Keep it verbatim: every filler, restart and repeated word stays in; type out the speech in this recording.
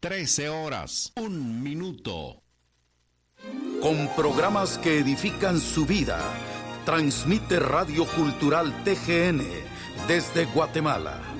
trece horas, un minuto. Con programas que edifican su vida, transmite Radio Cultural T G N desde Guatemala.